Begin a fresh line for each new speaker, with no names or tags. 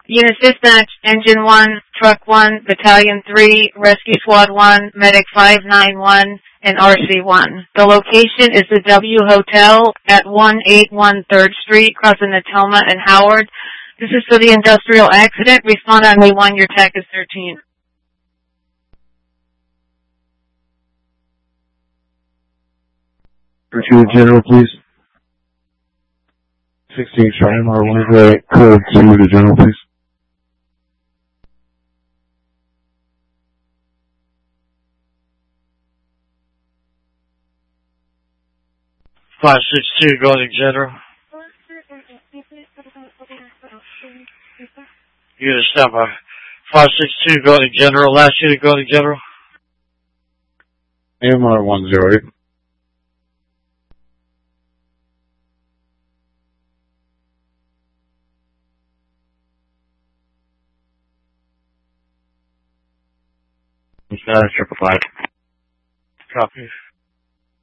Unit Dispatch, Engine 1, Truck 1, Battalion 3, Rescue Squad 1, Medic 591, and RC1. The location is the W Hotel at 181 3rd Street, crossing Natoma and Howard. This is for the industrial accident. Respond on May 1. Your TAC is 13.
Pursuit General, please. 16 Triangle 1 right, code 2 to General, please.
Five 6-2, going to General. Unit stand by. 5-6-2, going to General. Last unit, going to General.
AMR 108.
Status 555. Copy.